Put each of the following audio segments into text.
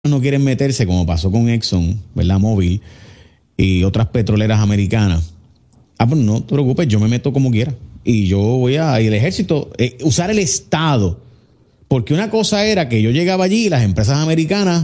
no quieren meterse, como pasó con Exxon, ¿verdad? Mobil y otras petroleras americanas. Pues no te preocupes, yo me meto como quiera. Y yo voy a ir al ejército, usar el Estado. Porque una cosa era que yo llegaba allí y las empresas americanas,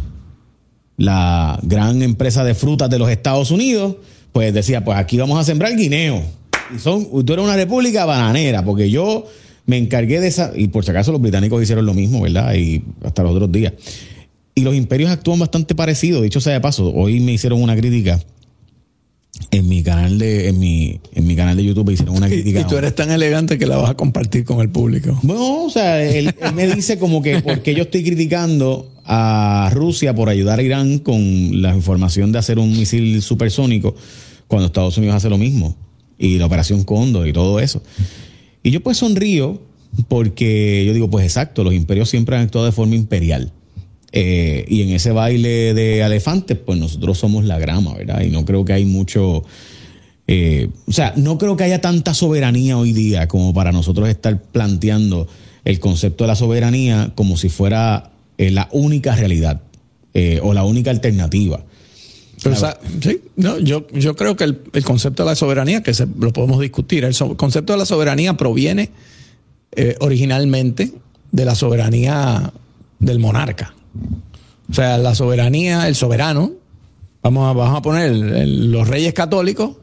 la gran empresa de frutas de los Estados Unidos, pues decía, pues aquí vamos a sembrar guineo. Y tú eres una república bananera, porque yo me encargué de esa, y por si acaso los británicos hicieron lo mismo, ¿verdad? Y hasta los otros días. Y los imperios actúan bastante parecido. Dicho sea de paso, hoy me hicieron una crítica en mi canal de canal de YouTube, me hicieron una crítica. Y tú eres tan elegante que la vas a compartir con el público. Bueno, o sea, él me dice como que porque yo estoy criticando a Rusia por ayudar a Irán con la información de hacer un misil supersónico cuando Estados Unidos hace lo mismo. Y la operación Cóndor y todo eso. Y yo pues sonrío porque yo digo, pues exacto, los imperios siempre han actuado de forma imperial. Y en ese baile de elefantes, pues nosotros somos la grama, ¿verdad? Y no creo que hay mucho... o sea, no creo que haya tanta soberanía hoy día como para nosotros estar planteando el concepto de la soberanía como si fuera la única realidad o la única alternativa. Pero, o sea, sí, no, yo creo que el concepto de la soberanía, que lo podemos discutir, el concepto de la soberanía proviene originalmente de la soberanía del monarca. O sea, la soberanía, el soberano, vamos a poner los reyes católicos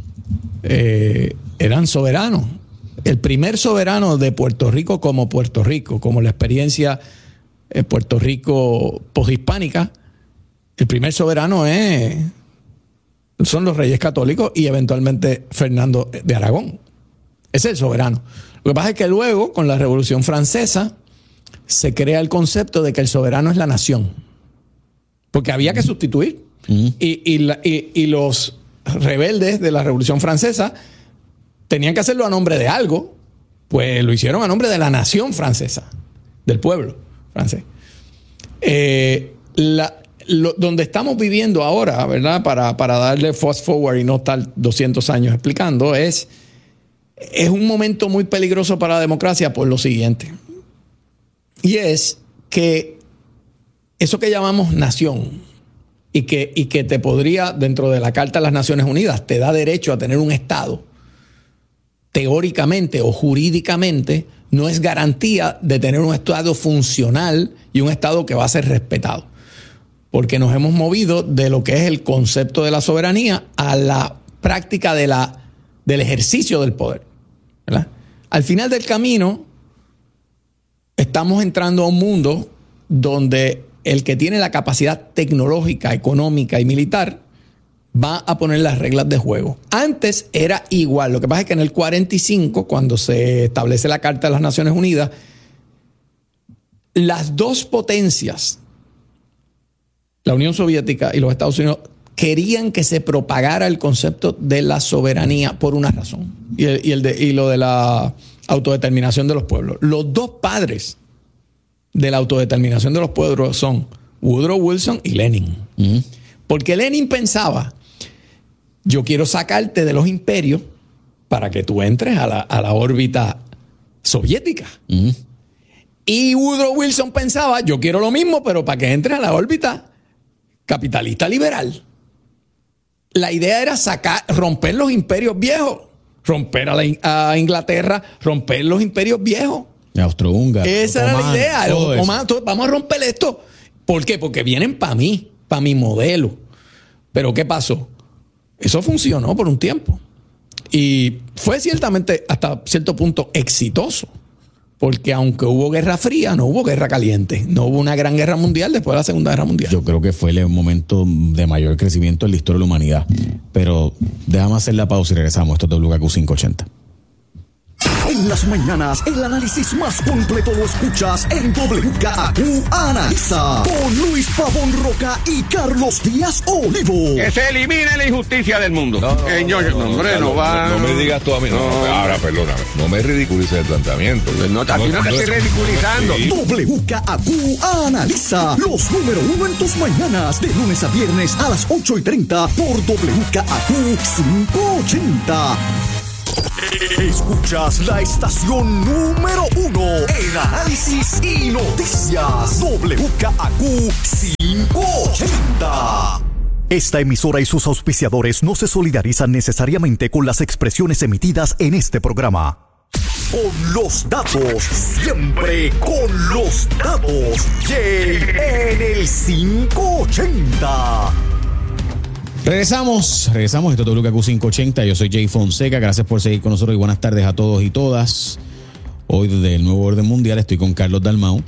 eran soberanos. El primer soberano de Puerto Rico, como la experiencia Puerto Rico poshispánica, el primer soberano son los reyes católicos y eventualmente Fernando de Aragón. Ese es el soberano. Lo que pasa es que luego, con la Revolución Francesa, se crea el concepto de que el soberano es la nación. Porque había que sustituir. Y los rebeldes de la Revolución Francesa tenían que hacerlo a nombre de algo, pues lo hicieron a nombre de la nación francesa, del pueblo francés. Donde estamos viviendo ahora, ¿verdad? Para darle fast forward y no estar 200 años explicando, es un momento muy peligroso para la democracia por lo siguiente. Y es que eso que llamamos nación y que te podría, dentro de la Carta de las Naciones Unidas, te da derecho a tener un Estado, teóricamente o jurídicamente, no es garantía de tener un Estado funcional y un Estado que va a ser respetado. Porque nos hemos movido de lo que es el concepto de la soberanía a la práctica del ejercicio del poder, ¿verdad? Al final del camino, estamos entrando a un mundo donde el que tiene la capacidad tecnológica, económica y militar va a poner las reglas de juego. Antes era igual. Lo que pasa es que en el 45, cuando se establece la Carta de las Naciones Unidas, las dos potencias, la Unión Soviética y los Estados Unidos, querían que se propagara el concepto de la soberanía por una razón. Y lo de la autodeterminación de los pueblos. Los dos padres de la autodeterminación de los pueblos son Woodrow Wilson y Lenin. Porque Lenin pensaba, yo quiero sacarte de los imperios para que tú entres a la órbita soviética. Y Woodrow Wilson pensaba, yo quiero lo mismo, pero para que entres a la órbita capitalista liberal. La idea era romper los imperios viejos, romper a Inglaterra, romper los imperios viejos. Austrohúngaro. Esa era la idea. Vamos a romper esto. ¿Por qué? Porque vienen para mí, para mi modelo. Pero ¿qué pasó? Eso funcionó por un tiempo. Y fue ciertamente hasta cierto punto exitoso. Porque aunque hubo guerra fría, no hubo guerra caliente. No hubo una gran guerra mundial después de la Segunda Guerra Mundial. Yo creo que fue el momento de mayor crecimiento en la historia de la humanidad. Pero déjame hacer la pausa y regresamos. Esto es WKQ 580. En las mañanas, el análisis más completo lo escuchas en WKQ Analiza, con Luis Pavón Roca y Carlos Díaz Olivo. Que se elimine la injusticia del mundo. No me digas tú a mí. Ahora, perdóname. No me ridiculices el planteamiento. No te estoy ridiculizando. WKQ Analiza, los número uno en tus mañanas, de lunes a viernes a las 8:30 por WKQ 580. Escuchas la estación número 1 en análisis y noticias. WKAQ 580. Esta emisora y sus auspiciadores no se solidarizan necesariamente con las expresiones emitidas en este programa. Con los datos, siempre con los datos. Jay en el 580. Regresamos. Esto es WKQ 580. Yo soy Jay Fonseca. Gracias por seguir con nosotros y buenas tardes a todos y todas. Hoy desde el Nuevo Orden Mundial estoy con Carlos Dalmau.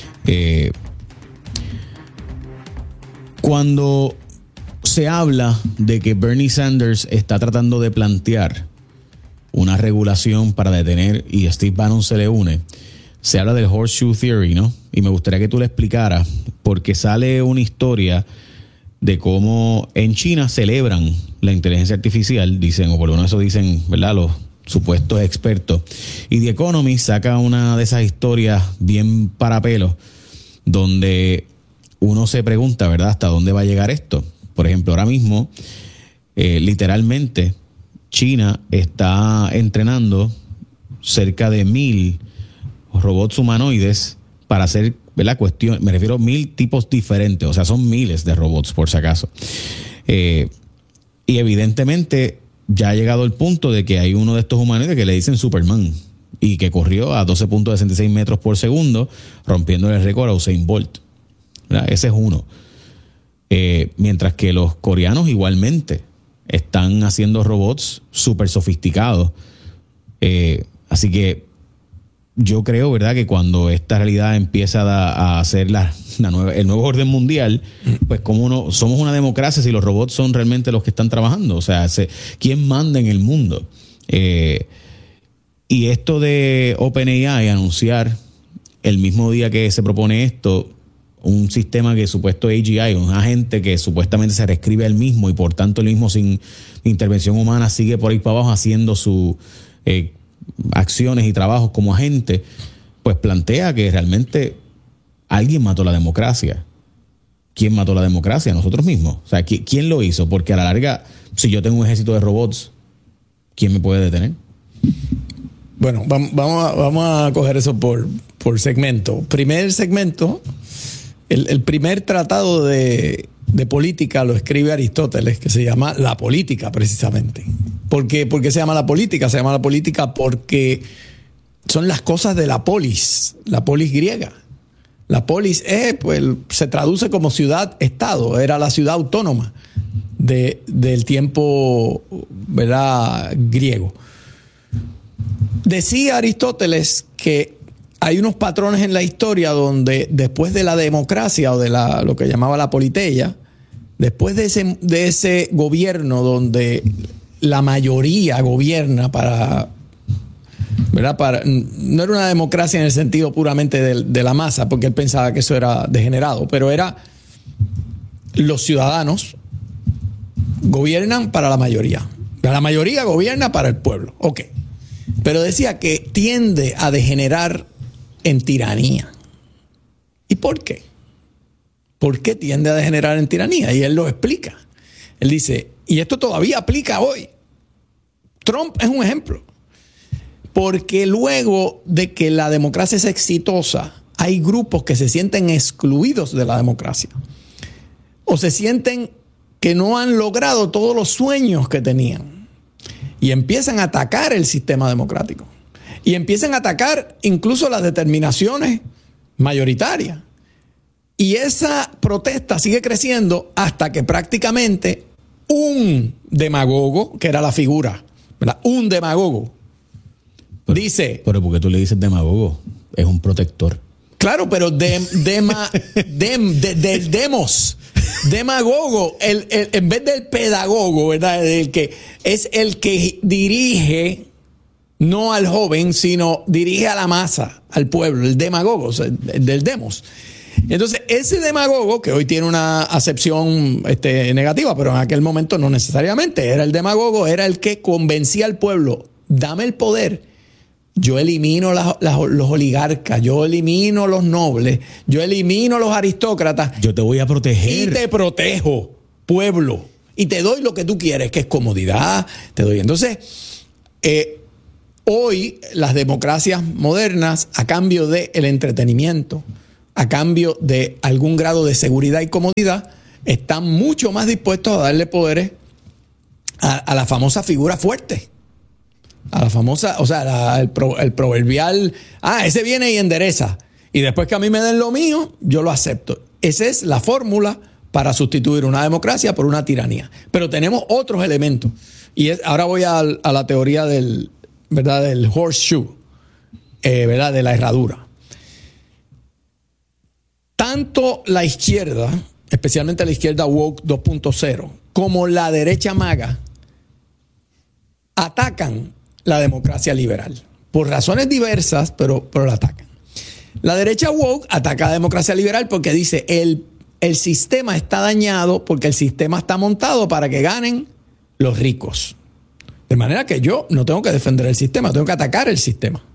Cuando se habla de que Bernie Sanders está tratando de plantear una regulación para detener y Steve Bannon se le une, se habla del Horseshoe Theory, ¿no? Y me gustaría que tú le explicaras, porque sale una historia de cómo en China celebran la inteligencia artificial, dicen, o por lo menos eso dicen, ¿verdad?, los supuestos expertos. Y The Economist saca una de esas historias bien para pelos, donde uno se pregunta, ¿verdad?, ¿hasta dónde va a llegar esto? Por ejemplo, ahora mismo, literalmente, China está entrenando cerca de 1,000 robots humanoides para hacer, ¿verdad?, me refiero a 1,000 tipos diferentes, o sea, son miles de robots, por si acaso. Y evidentemente ya ha llegado el punto de que hay uno de estos humanoides que le dicen Superman y que corrió a 12.66 metros por segundo, rompiendo el récord a Usain Bolt, ¿verdad? Ese es uno. Mientras que los coreanos igualmente están haciendo robots súper sofisticados. Así que yo creo, ¿verdad?, que cuando esta realidad empieza a hacer el nuevo orden mundial, pues como somos una democracia si los robots son realmente los que están trabajando. O sea, ¿quién manda en el mundo? Y esto de OpenAI anunciar el mismo día que se propone esto, un sistema que supuesto AGI, un agente que supuestamente se reescribe él mismo y por tanto él mismo sin intervención humana sigue por ahí para abajo haciendo sus acciones y trabajos como agente, pues plantea que realmente alguien mató la democracia. ¿Quién mató la democracia? Nosotros mismos. O sea, ¿quién lo hizo? Porque a la larga, si yo tengo un ejército de robots, ¿quién me puede detener? Bueno, vamos a coger eso por segmento. Primer segmento. El primer tratado de política lo escribe Aristóteles, que se llama La Política, precisamente. ¿Por qué se llama La Política? Se llama La Política porque son las cosas de la polis griega. La polis pues, se traduce como ciudad-estado, era la ciudad autónoma del tiempo, ¿verdad?, griego. Decía Aristóteles que hay unos patrones en la historia donde después de la democracia o de lo que llamaba la politeia, después de ese gobierno donde la mayoría gobierna ¿verdad? No era una democracia en el sentido puramente de la masa, porque él pensaba que eso era degenerado, pero era los ciudadanos gobiernan para la mayoría. La mayoría gobierna para el pueblo. Ok. Pero decía que tiende a degenerar en tiranía. ¿Y por qué? ¿Por qué tiende a degenerar en tiranía? Y él lo explica. Él dice, y esto todavía aplica hoy. Trump es un ejemplo. Porque luego de que la democracia es exitosa, hay grupos que se sienten excluidos de la democracia. O se sienten que no han logrado todos los sueños que tenían. Y empiezan a atacar el sistema democrático. Y empiezan a atacar incluso las determinaciones mayoritarias. Y esa protesta sigue creciendo hasta que prácticamente un demagogo, que era la figura, ¿verdad?, un demagogo, dice... Pero ¿por qué tú le dices demagogo? Es un protector. Claro, pero del demos. Demagogo, en vez del pedagogo, ¿verdad?, el que es el que dirige... No al joven, sino dirige a la masa, al pueblo, el demagogo, o sea, del demos. Entonces, ese demagogo, que hoy tiene una acepción negativa, pero en aquel momento no necesariamente, era el demagogo, era el que convencía al pueblo, dame el poder, yo elimino los oligarcas, yo elimino los nobles, yo elimino los aristócratas. Yo te voy a proteger. Y te protejo, pueblo, y te doy lo que tú quieres, que es comodidad, te doy. Entonces, Hoy las democracias modernas, a cambio del entretenimiento, a cambio de algún grado de seguridad y comodidad, están mucho más dispuestos a darle poderes a la famosa figura fuerte. A la famosa, o sea, el proverbial, ese viene y endereza. Y después que a mí me den lo mío, yo lo acepto. Esa es la fórmula para sustituir una democracia por una tiranía. Pero tenemos otros elementos. Y ahora voy a la teoría del horseshoe, ¿verdad? De la herradura. Tanto la izquierda, especialmente la izquierda woke 2.0, como la derecha MAGA, atacan la democracia liberal. Por razones diversas, pero la atacan. La derecha woke ataca a la democracia liberal porque dice el sistema está dañado porque el sistema está montado para que ganen los ricos. De manera que yo no tengo que defender el sistema, tengo que atacar el sistema.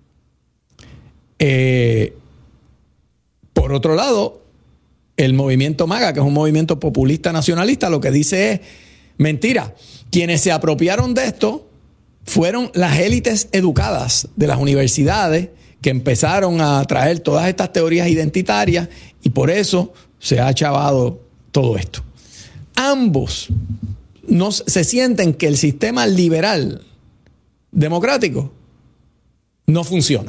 Por otro lado, el movimiento MAGA, que es un movimiento populista nacionalista, lo que dice es, mentira, quienes se apropiaron de esto fueron las élites educadas de las universidades que empezaron a traer todas estas teorías identitarias y por eso se ha chavado todo esto. Ambos se sienten que el sistema liberal democrático no funciona.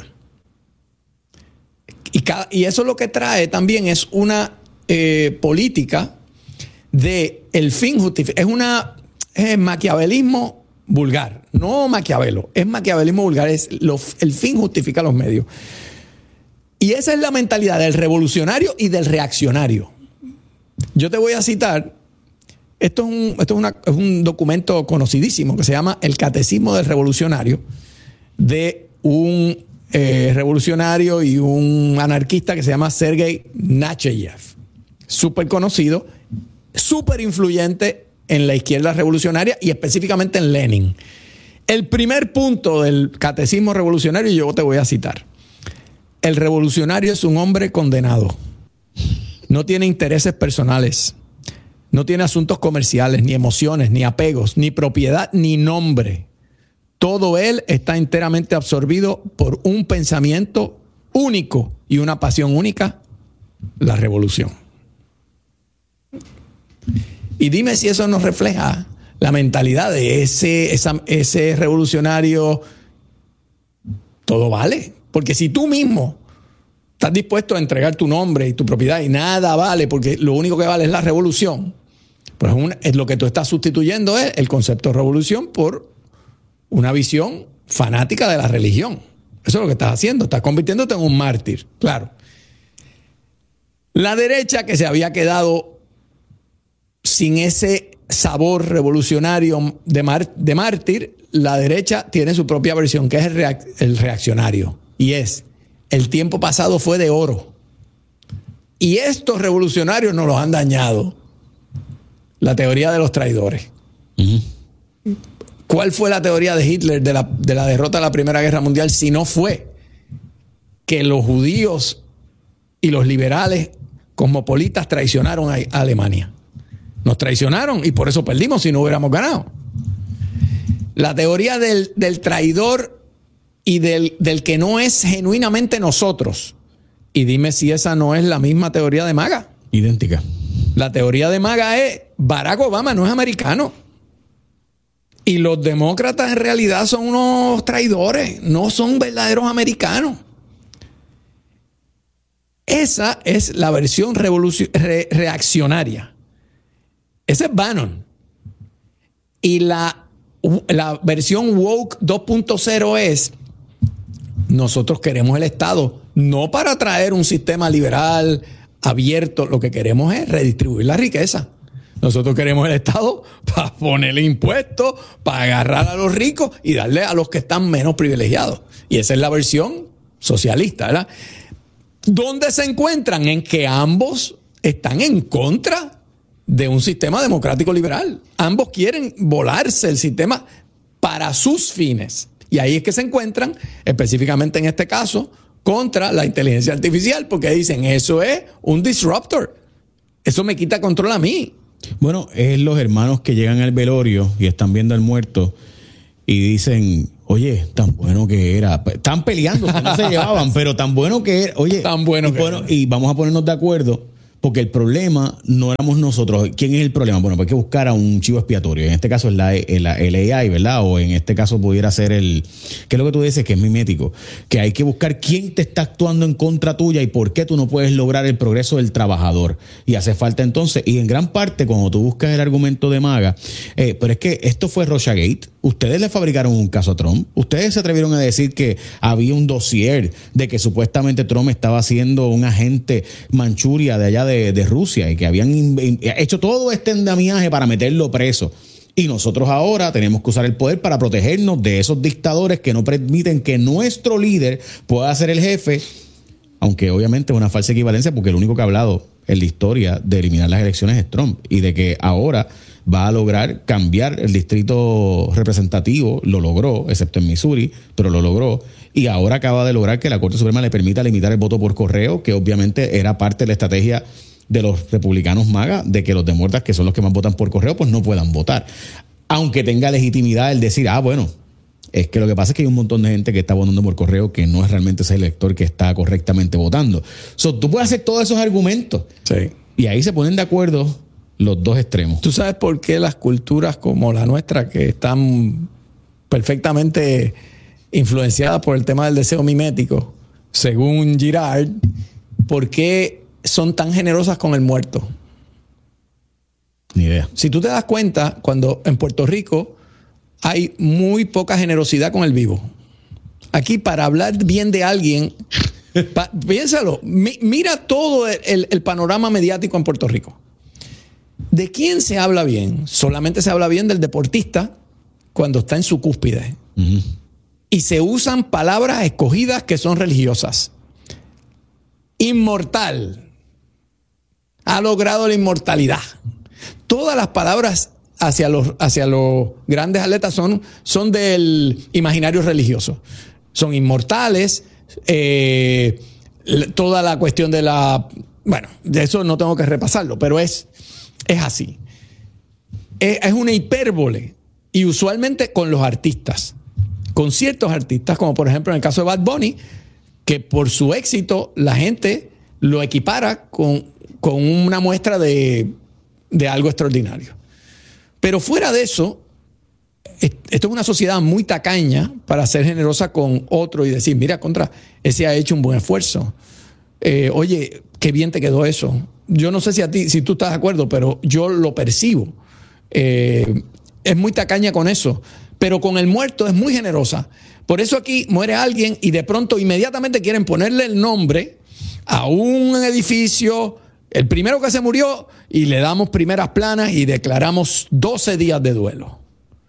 Y eso lo que trae también es una política de el fin justifica. Es maquiavelismo vulgar. No Maquiavelo, es maquiavelismo vulgar. El fin justifica los medios. Y esa es la mentalidad del revolucionario y del reaccionario. Yo te voy a citar, esto es un documento conocidísimo que se llama El Catecismo del Revolucionario, de un revolucionario y un anarquista que se llama Sergei Nachayev. Súper conocido, súper influyente en la izquierda revolucionaria y específicamente en Lenin. El primer punto del Catecismo Revolucionario, yo te voy a citar. El revolucionario es un hombre condenado. No tiene intereses personales. No tiene asuntos comerciales, ni emociones, ni apegos, ni propiedad, ni nombre. Todo él está enteramente absorbido por un pensamiento único y una pasión única, la revolución. Y dime si eso nos refleja la mentalidad de ese revolucionario. Todo vale. Porque si tú mismo estás dispuesto a entregar tu nombre y tu propiedad y nada vale porque lo único que vale es la revolución, pues es lo que tú estás sustituyendo es el concepto de revolución por una visión fanática de la religión. Eso es lo que estás haciendo. Estás convirtiéndote en un mártir. Claro. La derecha, que se había quedado sin ese sabor revolucionario de mártir, la derecha tiene su propia versión, que es el reaccionario. Y es, el tiempo pasado fue de oro. Y estos revolucionarios nos los han dañado. La teoría de los traidores. Uh-huh. ¿Cuál fue la teoría de Hitler de la derrota de la Primera Guerra Mundial? Si no fue que los judíos y los liberales cosmopolitas traicionaron a Alemania. Nos traicionaron y por eso perdimos si no hubiéramos ganado. La teoría del traidor y del que no es genuinamente nosotros. Y dime si esa no es la misma teoría de MAGA. Idéntica. La teoría de MAGA es Barack Obama no es americano. Y los demócratas en realidad son unos traidores, no son verdaderos americanos. Esa es la versión reaccionaria. Ese es Bannon. Y la versión woke 2.0 es: nosotros queremos el Estado no para traer un sistema liberal abierto, lo que queremos es redistribuir la riqueza. Nosotros queremos el Estado para ponerle impuestos, para agarrar a los ricos y darle a los que están menos privilegiados. Y esa es la versión socialista, ¿verdad? ¿Dónde se encuentran? En que ambos están en contra de un sistema democrático liberal. Ambos quieren volarse el sistema para sus fines. Y ahí es que se encuentran, específicamente en este caso, contra la inteligencia artificial, porque dicen, eso es un disruptor. Eso me quita control a mí. Bueno, es los hermanos que llegan al velorio y están viendo al muerto y dicen, Oye, tan bueno que era. Están peleando, no se llevaban, pero tan bueno que era. Oye, tan bueno que era. Y vamos a ponernos de acuerdo. Porque el problema no éramos nosotros. ¿Quién es el problema? Bueno, pues hay que buscar a un chivo expiatorio. En este caso es el AI, ¿verdad? O en este caso pudiera ser ¿qué es lo que tú dices? Que es mimético. Que hay que buscar quién te está actuando en contra tuya y por qué tú no puedes lograr el progreso del trabajador. Y hace falta entonces, y en gran parte cuando tú buscas el argumento de MAGA, pero es que esto fue Russiagate. Ustedes le fabricaron un caso a Trump. Ustedes se atrevieron a decir que había un dossier de que supuestamente Trump estaba siendo un agente Manchuria de allá de Rusia y que habían hecho todo este endamiaje para meterlo preso. Y nosotros ahora tenemos que usar el poder para protegernos de esos dictadores que no permiten que nuestro líder pueda ser el jefe, aunque obviamente es una falsa equivalencia porque el único que ha hablado en la historia de eliminar las elecciones es Trump y de que ahora va a lograr cambiar el distrito representativo, lo logró, excepto en Missouri, pero lo logró, y ahora acaba de lograr que la Corte Suprema le permita limitar el voto por correo, que obviamente era parte de la estrategia de los republicanos MAGA, de que los demócratas, que son los que más votan por correo, pues no puedan votar. Aunque tenga legitimidad el decir, bueno, es que lo que pasa es que hay un montón de gente que está votando por correo que no es realmente ese elector que está correctamente votando. Tú puedes hacer todos esos argumentos. Sí. Y ahí se ponen de acuerdo los dos extremos. ¿Tú sabes por qué las culturas como la nuestra, que están perfectamente influenciadas por el tema del deseo mimético, según Girard, por qué son tan generosas con el muerto? Ni idea. Si tú te das cuenta, cuando en Puerto Rico hay muy poca generosidad con el vivo. Aquí, para hablar bien de alguien, piénsalo, mira todo el panorama mediático en Puerto Rico. ¿De quién se habla bien? Solamente se habla bien del deportista cuando está en su cúspide. Uh-huh. Y se usan palabras escogidas que son religiosas. Inmortal. Ha logrado la inmortalidad. Todas las palabras hacia los grandes atletas son del imaginario religioso. Son inmortales. Toda la cuestión de la... Bueno, de eso no tengo que repasarlo, pero es así. Es una hipérbole. Y usualmente con los artistas. Con ciertos artistas, como por ejemplo en el caso de Bad Bunny, que por su éxito la gente lo equipara con una muestra de algo extraordinario. Pero fuera de eso, esto es una sociedad muy tacaña para ser generosa con otro y decir, mira, ese ha hecho un buen esfuerzo. Oye, qué bien te quedó eso. Yo no sé si tú estás de acuerdo, pero yo lo percibo. Es muy tacaña con eso. Pero con el muerto es muy generosa. Por eso aquí muere alguien y de pronto inmediatamente quieren ponerle el nombre a un edificio, el primero que se murió, y le damos primeras planas y declaramos 12 días de duelo.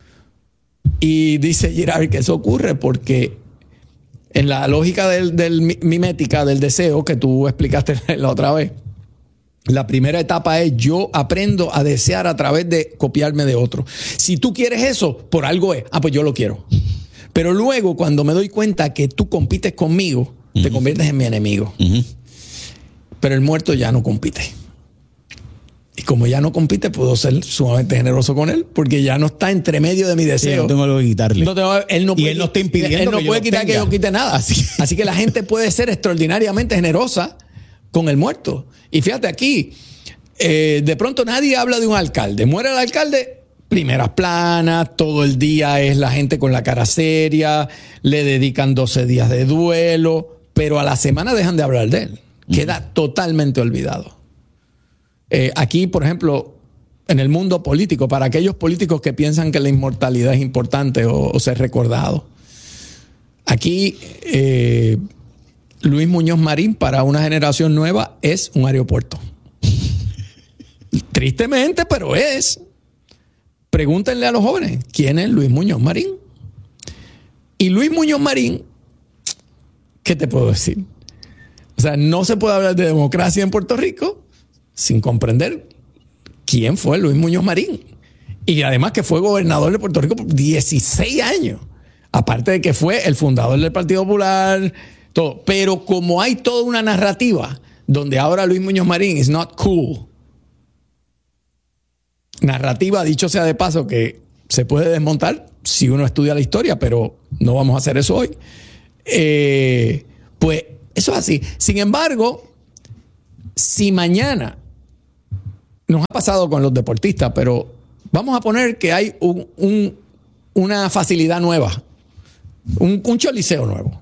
Y dice Girard que eso ocurre porque en la lógica del mimética, del deseo que tú explicaste la otra vez, la primera etapa es yo aprendo a desear a través de copiarme de otro. Si tú quieres eso, por algo es. Pues yo lo quiero. Pero luego, cuando me doy cuenta que tú compites conmigo, uh-huh, te conviertes en mi enemigo. Uh-huh. Pero el muerto ya no compite. Y como ya no compite, puedo ser sumamente generoso con él, porque ya no está entre medio de mi deseo. Sí, no tengo algo que quitarle. Él no está impidiendo él no puede quitar que yo quite nada. Así que la gente puede ser extraordinariamente generosa con el muerto. Y fíjate aquí, de pronto nadie habla de un alcalde. Muere el alcalde, primeras planas, todo el día es la gente con la cara seria, le dedican 12 días de duelo, pero a la semana dejan de hablar de él. Queda totalmente olvidado. Aquí, por ejemplo, en el mundo político, para aquellos políticos que piensan que la inmortalidad es importante o ser recordado, aquí Luis Muñoz Marín para una generación nueva es un aeropuerto. Tristemente, pero es. Pregúntenle a los jóvenes, ¿quién es Luis Muñoz Marín? Y Luis Muñoz Marín, ¿qué te puedo decir? O sea, no se puede hablar de democracia en Puerto Rico sin comprender quién fue Luis Muñoz Marín. Y además que fue gobernador de Puerto Rico por 16 años. Aparte de que fue el fundador del Partido Popular, todo. Pero como hay toda una narrativa donde ahora Luis Muñoz Marín is not cool. Narrativa, dicho sea de paso, que se puede desmontar si uno estudia la historia, pero no vamos a hacer eso hoy. Pues eso es así. Sin embargo, si mañana nos ha pasado con los deportistas, pero vamos a poner que hay una facilidad nueva, un choliseo nuevo.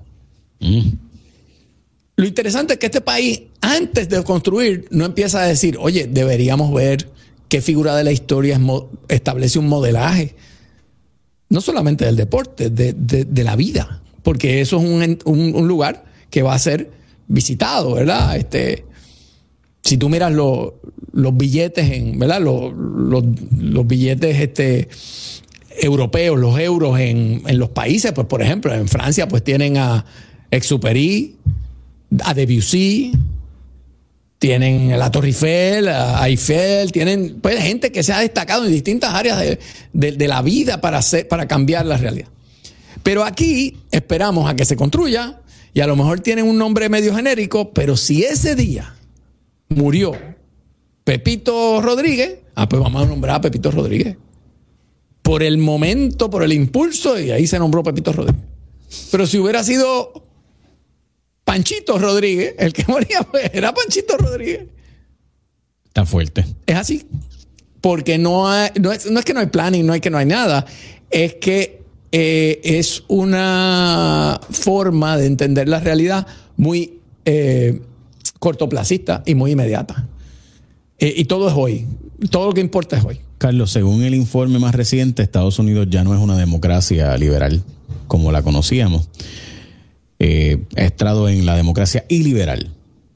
Lo interesante es que este país, antes de construir, no empieza a decir, oye, deberíamos ver qué figura de la historia establece un modelaje, no solamente del deporte, de la vida, porque eso es un lugar que va a ser visitado, ¿verdad? Si tú miras los billetes, ¿verdad? Los billetes europeos, los euros en los países, pues por ejemplo, en Francia pues tienen a Exupéry, a Debussy, tienen a la Torre Eiffel, a Eiffel, tienen pues gente que se ha destacado en distintas áreas de la vida para cambiar la realidad. Pero aquí esperamos a que se construya y a lo mejor tienen un nombre medio genérico, pero si ese día murió Pepito Rodríguez, pues vamos a nombrar a Pepito Rodríguez. Por el momento, por el impulso, y ahí se nombró Pepito Rodríguez. Pero si hubiera sido Panchito Rodríguez, el que moría pues, era Panchito Rodríguez. Está fuerte. Es así. Porque no es que no hay planning, no es que no hay nada. Es que es una forma de entender la realidad muy cortoplacista y muy inmediata. Y todo es hoy. Todo lo que importa es hoy. Carlos, según el informe más reciente, Estados Unidos ya no es una democracia liberal como la conocíamos. Ha entrado en la democracia iliberal.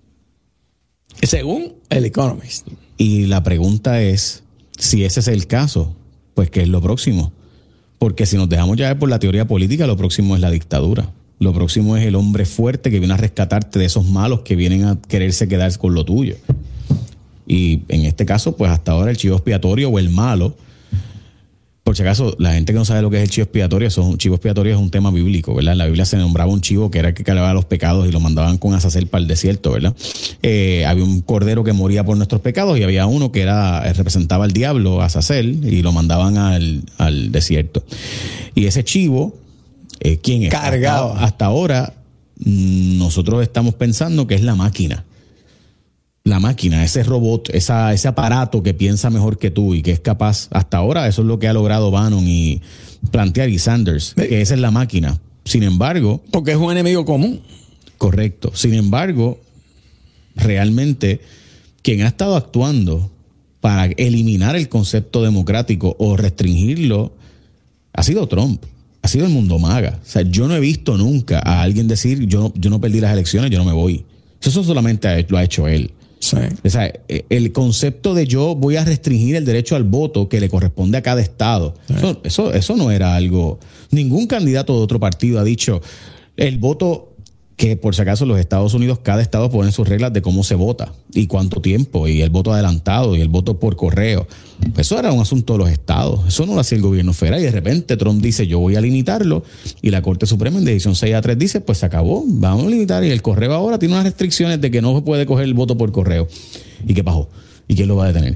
Según el Economist. Y la pregunta es, si ese es el caso, pues ¿qué es lo próximo? Porque si nos dejamos llevar por la teoría política, lo próximo es la dictadura. Lo próximo es el hombre fuerte que viene a rescatarte de esos malos que vienen a quererse quedar con lo tuyo. Y en este caso, pues hasta ahora el chivo expiatorio o el malo, por si acaso, la gente que no sabe lo que es el chivo expiatorio, chivo expiatorio es un tema bíblico, ¿verdad? En la Biblia se nombraba un chivo que era el que cargaba los pecados y lo mandaban con Azazel para el desierto, ¿verdad? Había un cordero que moría por nuestros pecados y había uno que representaba al diablo, Azazel, y lo mandaban al desierto. Y ese chivo, ¿quién es? Cargado. Hasta ahora, nosotros estamos pensando que es la máquina. La máquina, ese robot, ese aparato que piensa mejor que tú y que es capaz, hasta ahora eso es lo que ha logrado Bannon y plantear y Sanders, que esa es la máquina. Sin embargo... Porque es un enemigo común. Correcto. Sin embargo, realmente quien ha estado actuando para eliminar el concepto democrático o restringirlo ha sido Trump. Ha sido el mundo maga. O sea, yo no he visto nunca a alguien decir yo no perdí las elecciones, yo no me voy. Eso solamente lo ha hecho él. Sí. O sea, el concepto de yo voy a restringir el derecho al voto que le corresponde a cada estado. Sí. Eso no era algo... Ningún candidato de otro partido ha dicho el voto... que por si acaso en los Estados Unidos cada estado pone sus reglas de cómo se vota y cuánto tiempo y el voto adelantado y el voto por correo. Pues eso era un asunto de los estados. Eso no lo hacía el gobierno federal y de repente Trump dice yo voy a limitarlo y la Corte Suprema en decisión 6-3 dice pues se acabó, vamos a limitar y el correo ahora tiene unas restricciones de que no se puede coger el voto por correo. ¿Y qué pasó? ¿Y quién lo va a detener?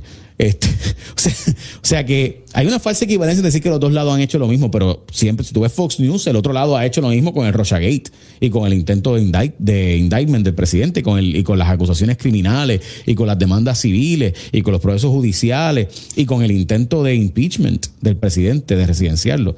O sea que hay una falsa equivalencia en decir que los dos lados han hecho lo mismo, pero siempre si tú ves Fox News, el otro lado ha hecho lo mismo con el Russiagate y con el intento de indictment del presidente y con las acusaciones criminales y con las demandas civiles y con los procesos judiciales y con el intento de impeachment del presidente, de residenciarlo.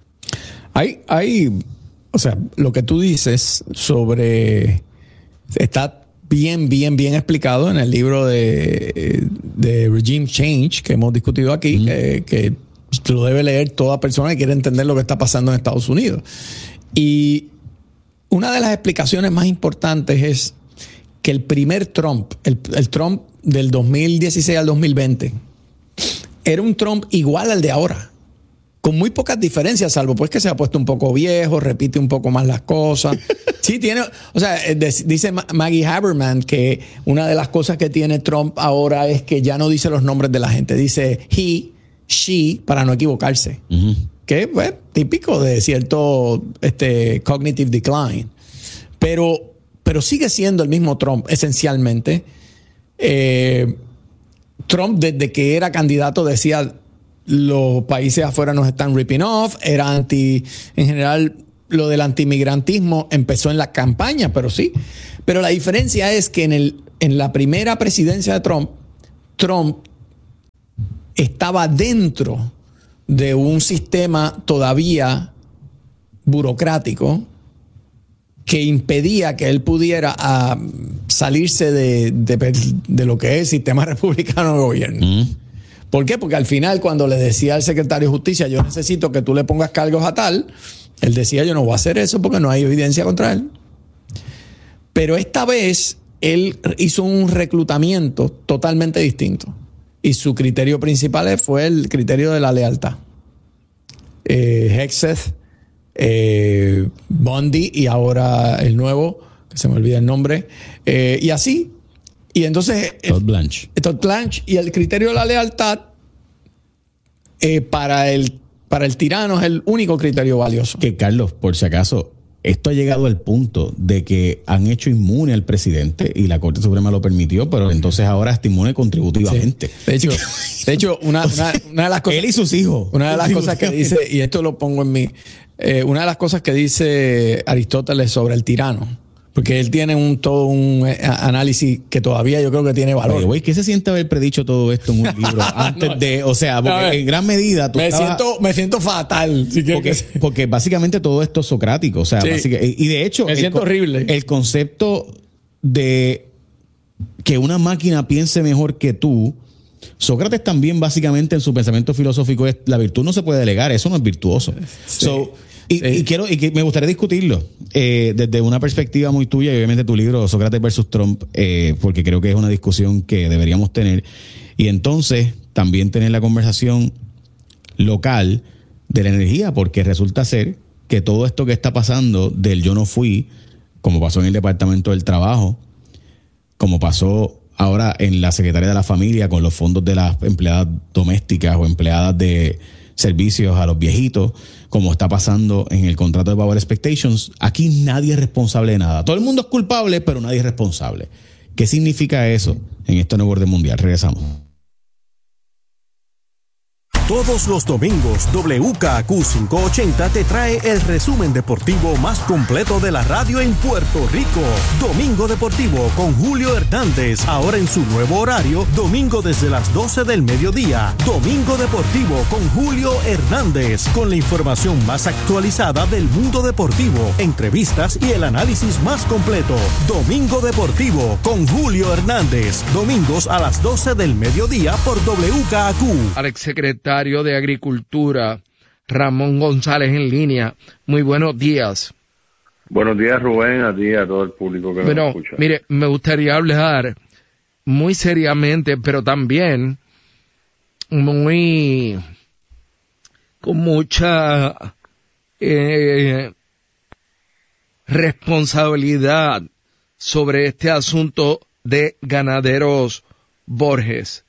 O sea, lo que tú dices sobre... Está bien explicado en el libro de Regime Change que hemos discutido aquí, que lo debe leer toda persona que quiere entender lo que está pasando en Estados Unidos. Y una de las explicaciones más importantes es que el primer Trump, el Trump del 2016 al 2020, era un Trump igual al de ahora, con muy pocas diferencias, salvo pues que se ha puesto un poco viejo, repite un poco más las cosas. Sí, tiene, o sea, dice Maggie Haberman que una de las cosas que tiene Trump ahora es que ya no dice los nombres de la gente, dice he, she, para no equivocarse. Uh-huh. Que pues, típico de cierto cognitive decline. Pero sigue siendo el mismo Trump, esencialmente. Trump, desde que era candidato, decía los países afuera nos están ripping off, era en general, lo del antimigrantismo empezó en la campaña, pero sí. Pero la diferencia es que en la primera presidencia de Trump estaba dentro de un sistema todavía burocrático que impedía que él pudiera salirse de lo que es el sistema republicano de gobierno. ¿Por qué? Porque al final, cuando le decía al secretario de Justicia, yo necesito que tú le pongas cargos a tal, él decía, yo no voy a hacer eso porque no hay evidencia contra él. Pero esta vez, él hizo un reclutamiento totalmente distinto. Y su criterio principal fue el criterio de la lealtad. Hegseth, Bundy y ahora el nuevo, que se me olvida el nombre, y así. Y entonces Todd Blanche. Y el criterio de la lealtad para el tirano es el único criterio valioso. Que, Carlos, por si acaso, esto ha llegado al punto de que han hecho inmune al presidente y la Corte Suprema lo permitió, pero entonces ahora está inmune contributivamente. Sí. De hecho, una de las cosas... Él y sus hijos. Una de las cosas que dice, y esto lo pongo en una de las cosas que dice Aristóteles sobre el tirano, porque él tiene todo un análisis que todavía yo creo que tiene valor. Oye, güey, ¿qué se siente haber predicho todo esto en un libro antes de, o sea, porque en gran medida me siento fatal. Porque básicamente todo esto es socrático, o sea, y de hecho me siento horrible. El concepto de que una máquina piense mejor que tú, Sócrates también básicamente en su pensamiento filosófico es la virtud no se puede delegar, eso no es virtuoso. Sí. Y me gustaría discutirlo desde una perspectiva muy tuya y obviamente tu libro Sócrates versus Trump, porque creo que es una discusión que deberíamos tener. Y entonces también tener la conversación local de la energía, porque resulta ser que todo esto que está pasando del yo no fui, como pasó en el Departamento del Trabajo, como pasó ahora en la Secretaría de la Familia con los fondos de las empleadas domésticas o empleadas de servicios a los viejitos, como está pasando en el contrato de Power Expectations, aquí nadie es responsable de nada. Todo el mundo es culpable, pero nadie es responsable. ¿Qué significa eso en este nuevo orden mundial? Regresamos. Todos los domingos, WKQ 580 te trae el resumen deportivo más completo de la radio en Puerto Rico. Domingo Deportivo con Julio Hernández, ahora en su nuevo horario, domingo desde las 12 del mediodía. Domingo Deportivo con Julio Hernández, con la información más actualizada del mundo deportivo, entrevistas y el análisis más completo. Domingo Deportivo con Julio Hernández, domingos a las 12 del mediodía por WKQ. Al exsecretario de Agricultura, Ramón González, en línea. Muy buenos días. Buenos días, Rubén, a ti y a todo el público que nos escucha. Mire, me gustaría hablar muy seriamente, pero también con mucha responsabilidad sobre este asunto de Ganaderos Borges.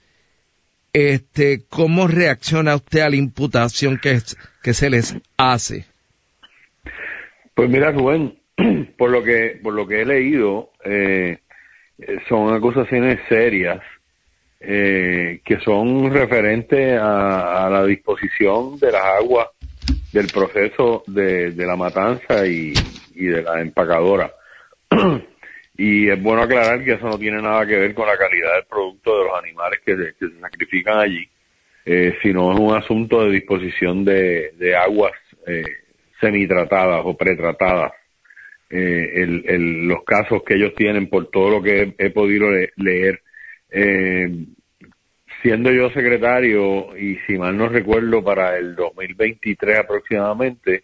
¿Cómo reacciona usted a la imputación que se les hace? Pues mira, Rubén, por lo que he leído, son acusaciones serias que son referentes a la disposición de las aguas del proceso de la matanza y de la empacadora. Y es bueno aclarar que eso no tiene nada que ver con la calidad del producto de los animales que se sacrifican allí, sino es un asunto de disposición de aguas semitratadas o pretratadas. Los casos que ellos tienen, por todo lo que he podido leer, siendo yo secretario, y si mal no recuerdo, para el 2023 aproximadamente,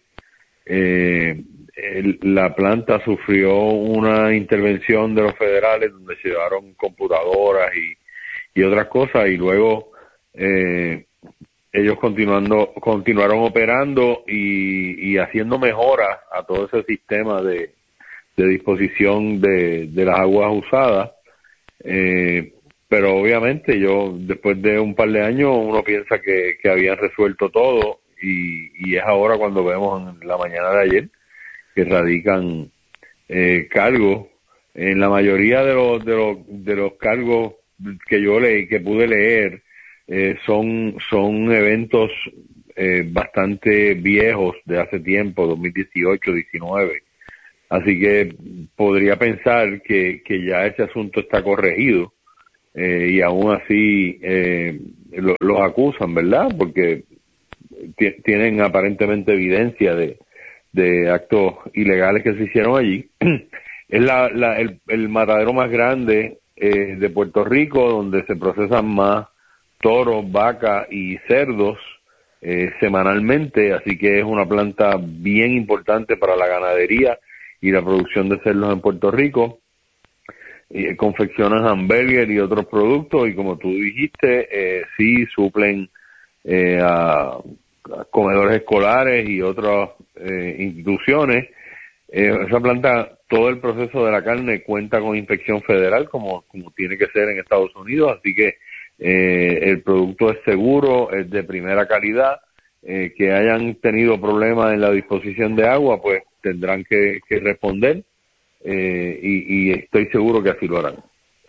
la planta sufrió una intervención de los federales donde se llevaron computadoras y otras cosas, y luego ellos continuaron operando y haciendo mejoras a todo ese sistema de disposición de las aguas usadas, pero obviamente después de un par de años uno piensa que habían resuelto todo, y es ahora cuando vemos en la mañana de ayer que radican cargos. En la mayoría de los cargos que pude leer, son eventos bastante viejos de hace tiempo, 2018, 19. Así que podría pensar que ya ese asunto está corregido, y aún así los acusan, ¿verdad? Porque tienen aparentemente evidencia de actos ilegales que se hicieron allí. Es el matadero más grande de Puerto Rico, donde se procesan más toros, vacas y cerdos semanalmente, así que es una planta bien importante para la ganadería y la producción de cerdos en Puerto Rico. Confeccionan hamburgues y otros productos, y como tú dijiste, sí suplen a comedores escolares y otras instituciones. Esa planta, todo el proceso de la carne cuenta con inspección federal, como tiene que ser en Estados Unidos, así que el producto es seguro, es de primera calidad. Que hayan tenido problemas en la disposición de agua, pues tendrán que responder, y estoy seguro que así lo harán.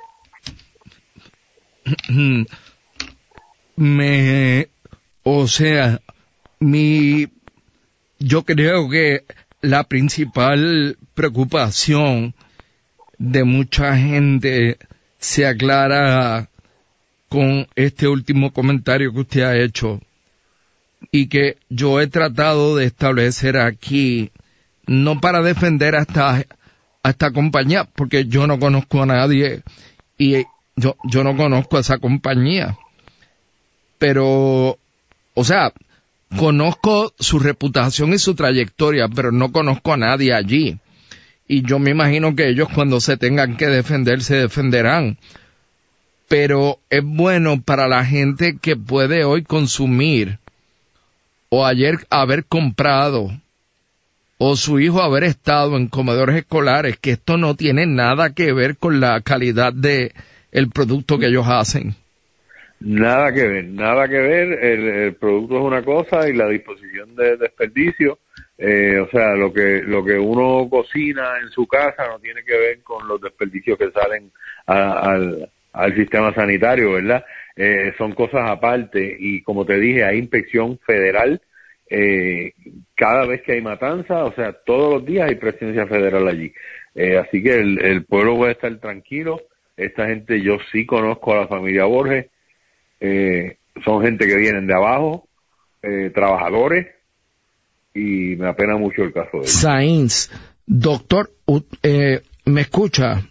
Yo creo que la principal preocupación de mucha gente se aclara con este último comentario que usted ha hecho, y que yo he tratado de establecer aquí, no para defender a esta compañía, porque yo no conozco a nadie y yo no conozco a esa compañía, pero, o sea, conozco su reputación y su trayectoria, pero no conozco a nadie allí, y yo me imagino que ellos, cuando se tengan que defender, se defenderán. Pero es bueno para la gente que puede hoy consumir, o ayer haber comprado, o su hijo haber estado en comedores escolares, que esto no tiene nada que ver con la calidad de el producto que ellos hacen. Nada que ver. El producto es una cosa y la disposición de desperdicio, o sea, lo que uno cocina en su casa no tiene que ver con los desperdicios que salen al sistema sanitario, ¿verdad? Son cosas aparte, y como te dije, hay inspección federal cada vez que hay matanza, o sea, todos los días hay presencia federal allí. Así que el pueblo puede estar tranquilo. Esta gente, yo sí conozco a la familia Borges, son gente que vienen de abajo, trabajadores, y me apena mucho el caso de ellos. Sainz, doctor, ¿me escucha?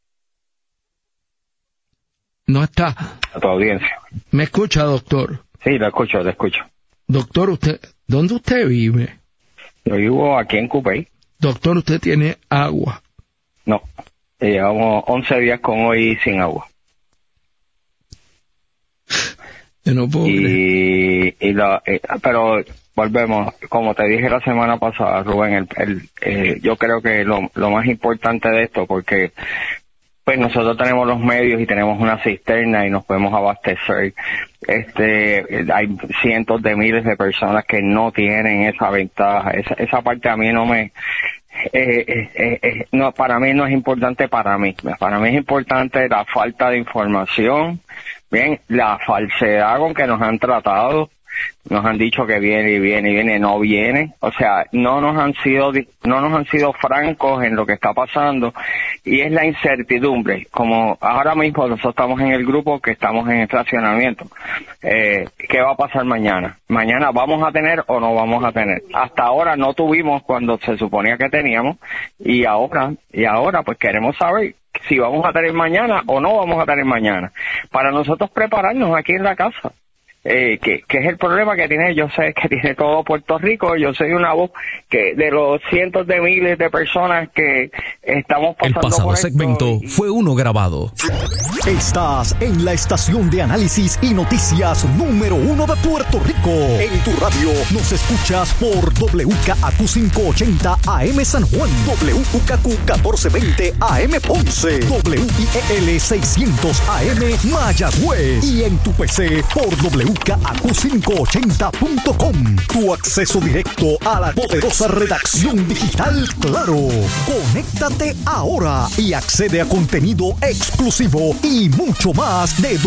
No está. A tu audiencia. ¿Me escucha, doctor? Sí, lo escucho. Doctor, ¿dónde usted vive? Yo vivo aquí en Cupey. Doctor, ¿usted tiene agua? No, llevamos 11 días con hoy sin agua. Yo no puedo creer. Pero volvemos, como te dije la semana pasada, Rubén, yo creo que lo más importante de esto, porque pues nosotros tenemos los medios y tenemos una cisterna y nos podemos abastecer. Hay cientos de miles de personas que no tienen esa ventaja. Esa parte a mí no me... no, para mí no es importante para mí. Para mí es importante la falta de información, bien, la falsedad con que nos han tratado. Nos han dicho que viene y viene y viene, no viene. O sea, no nos han sido francos en lo que está pasando, y es la incertidumbre. Como ahora mismo nosotros estamos en el grupo que estamos en estacionamiento. ¿Qué va a pasar mañana? ¿Mañana vamos a tener o no vamos a tener? Hasta ahora no tuvimos cuando se suponía que teníamos, y ahora pues queremos saber si vamos a tener mañana o no vamos a tener mañana, para nosotros prepararnos aquí en la casa. Que es el problema que tiene, yo sé que tiene todo Puerto Rico. Yo soy una voz que de los cientos de miles de personas que estamos pasando. El pasado por segmento fue uno grabado. Estás en la estación de análisis y noticias número 1 de Puerto Rico. En tu radio nos escuchas por WKAQ 580 AM San Juan, WKQ 1420 AM Ponce, WIEL 600 AM Mayagüez, y en tu PC por wkaq580.com. Tu acceso directo a la poderosa redacción digital Claro. Conéctate ahora y accede a contenido exclusivo y mucho más de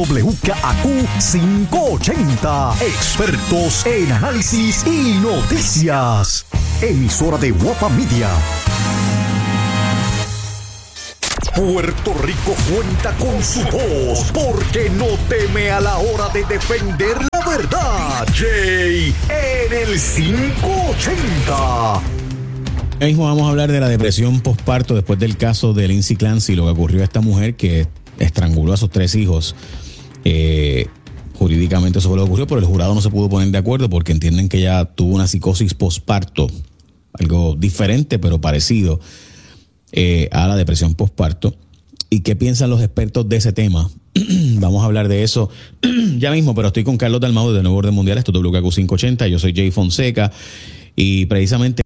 WKAQ580. Expertos en análisis y noticias. Emisora de Guapa Media. Puerto Rico cuenta con su voz porque no teme a la hora de defender la verdad. Jay en el 580. Ahora mismo vamos a hablar de la depresión postparto después del caso de Lindsay Clancy, lo que ocurrió a esta mujer que estranguló a sus 3 hijos. Jurídicamente eso fue lo que ocurrió, pero el jurado no se pudo poner de acuerdo porque entienden que ella tuvo una psicosis postparto, algo diferente pero parecido a la depresión postparto. ¿Y qué piensan los expertos de ese tema? Vamos a hablar de eso ya mismo, pero estoy con Carlos Dalmau de Nuevo Orden Mundial. Esto es WKAQ580, yo soy Jay Fonseca y precisamente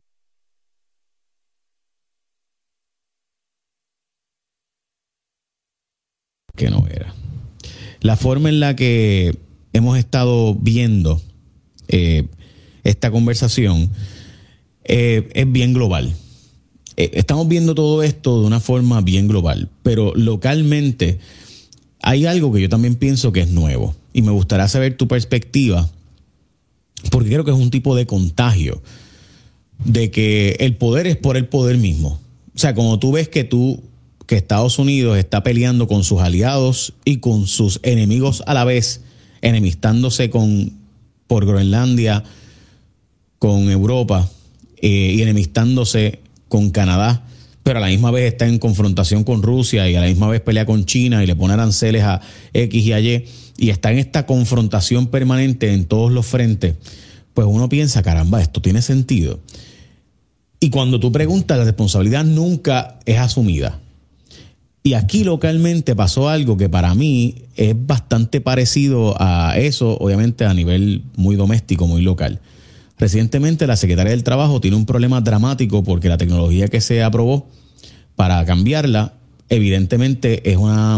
que no era la forma en la que hemos estado viendo esta conversación es bien global. Estamos viendo todo esto de una forma bien global, pero localmente hay algo que yo también pienso que es nuevo y me gustaría saber tu perspectiva, porque creo que es un tipo de contagio de que el poder es por el poder mismo. O sea, como tú ves que Estados Unidos está peleando con sus aliados y con sus enemigos a la vez, enemistándose por Groenlandia, con Europa y enemistándose con Canadá, pero a la misma vez está en confrontación con Rusia y a la misma vez pelea con China y le pone aranceles a X y a Y y está en esta confrontación permanente en todos los frentes, pues uno piensa, caramba, esto tiene sentido. Y cuando tú preguntas, la responsabilidad nunca es asumida. Y aquí localmente pasó algo que para mí es bastante parecido a eso, obviamente a nivel muy doméstico, muy local. Recientemente la Secretaría del Trabajo tiene un problema dramático porque la tecnología que se aprobó para cambiarla evidentemente es una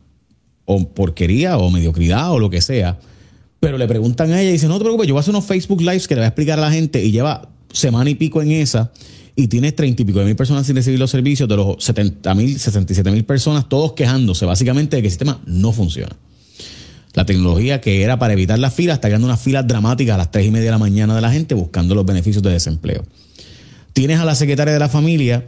porquería o mediocridad o lo que sea, pero le preguntan a ella y dice, no te preocupes, yo voy a hacer unos Facebook Lives que le voy a explicar a la gente, y lleva semana y pico en esa y tienes 30 y pico de mil personas sin recibir los servicios, de los 67,000 personas, todos quejándose básicamente de que el sistema no funciona. La tecnología que era para evitar las filas está creando unas filas dramáticas a las 3:30 de la mañana de la gente buscando los beneficios de desempleo. Tienes a la secretaria de la familia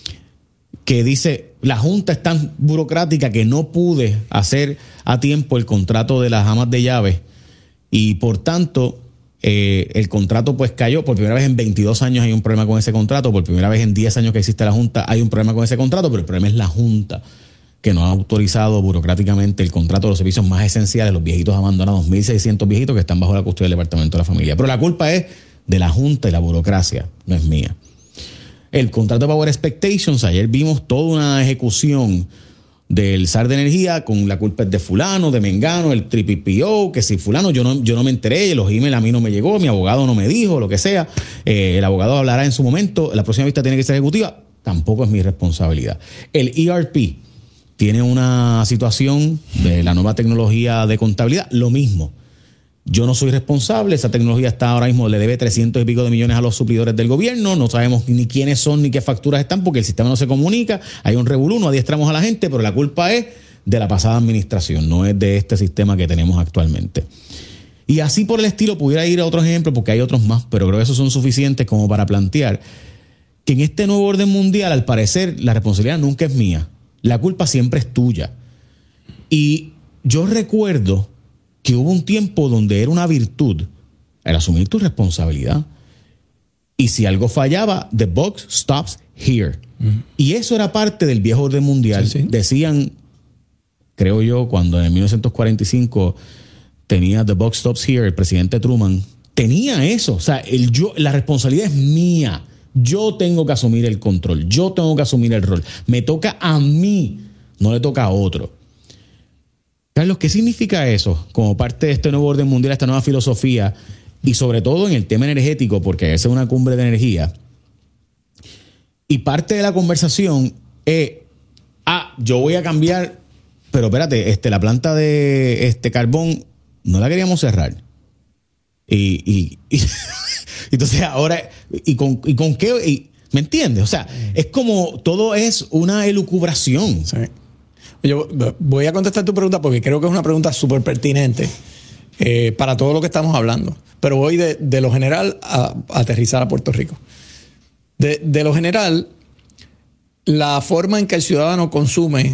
que dice, la junta es tan burocrática que no pude hacer a tiempo el contrato de las amas de llaves y por tanto el contrato pues cayó. Por primera vez en 22 años hay un problema con ese contrato, por primera vez en 10 años que existe la junta hay un problema con ese contrato, pero el problema es la junta que no ha autorizado burocráticamente el contrato de los servicios más esenciales, los viejitos abandonados, 1,600 viejitos que están bajo la custodia del Departamento de la Familia. Pero la culpa es de la Junta y la burocracia, no es mía. El contrato de Power Expectations, ayer vimos toda una ejecución del SAR de Energía con la culpa es de fulano, de mengano, el TPPO, que si fulano, yo no me enteré, los emails a mí no me llegó, mi abogado no me dijo, lo que sea. El abogado hablará en su momento, la próxima vista tiene que ser ejecutiva, tampoco es mi responsabilidad. El ERP tiene una situación de la nueva tecnología de contabilidad, lo mismo. Yo no soy responsable, esa tecnología está ahora mismo, le debe 300 y pico de millones a los suplidores del gobierno, no sabemos ni quiénes son ni qué facturas están porque el sistema no se comunica, hay un revolú, no adiestramos a la gente, pero la culpa es de la pasada administración, no es de este sistema que tenemos actualmente. Y así por el estilo pudiera ir a otros ejemplos porque hay otros más, pero creo que esos son suficientes como para plantear que en este nuevo orden mundial, al parecer, la responsabilidad nunca es mía. La culpa siempre es tuya. Y yo recuerdo que hubo un tiempo donde era una virtud el asumir tu responsabilidad. Y si algo fallaba, the buck stops here. Y eso era parte del viejo orden mundial. Sí, sí. Decían, creo yo, cuando en 1945 tenía the buck stops here, el presidente Truman tenía eso. O sea, la responsabilidad es mía. Yo tengo que asumir el control, yo tengo que asumir el rol. Me toca a mí, no le toca a otro. Carlos, ¿qué significa eso como parte de este nuevo orden mundial, esta nueva filosofía? Y sobre todo en el tema energético, porque esa es una cumbre de energía. Y parte de la conversación es, yo voy a cambiar, pero espérate, la planta de carbón no la queríamos cerrar. Y entonces ahora, ¿y con qué? ¿Me entiendes? O sea, es como todo es una elucubración. Sí. Yo voy a contestar tu pregunta porque creo que es una pregunta súper pertinente para todo lo que estamos hablando. Pero voy de lo general a aterrizar a Puerto Rico. De lo general, la forma en que el ciudadano consume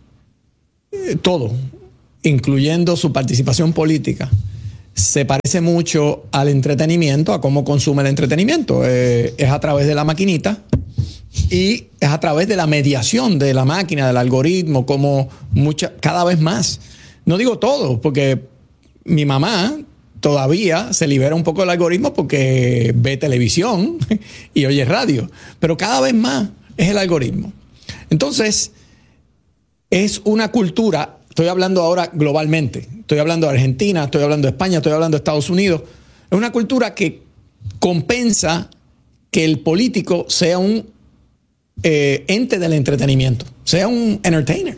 todo, incluyendo su participación política, se parece mucho al entretenimiento, a cómo consume el entretenimiento. Es a través de la maquinita y es a través de la mediación de la máquina, del algoritmo, como cada vez más. No digo todo, porque mi mamá todavía se libera un poco del algoritmo porque ve televisión y oye radio, pero cada vez más es el algoritmo. Entonces, es una cultura. Estoy hablando ahora globalmente. Estoy hablando de Argentina, estoy hablando de España, estoy hablando de Estados Unidos. Es una cultura que compensa que el político sea un ente del entretenimiento, sea un entertainer.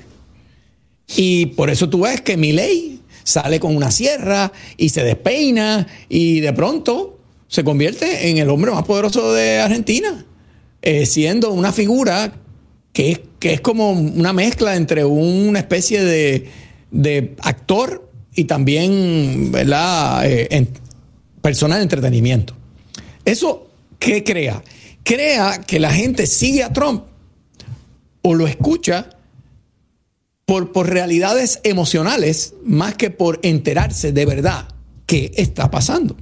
Y por eso tú ves que Milei sale con una sierra y se despeina y de pronto se convierte en el hombre más poderoso de Argentina, siendo una figura que es como una mezcla entre una especie de actor y también, ¿verdad?, persona de entretenimiento. ¿Eso qué crea? Crea que la gente sigue a Trump o lo escucha por realidades emocionales más que por enterarse de verdad qué está pasando.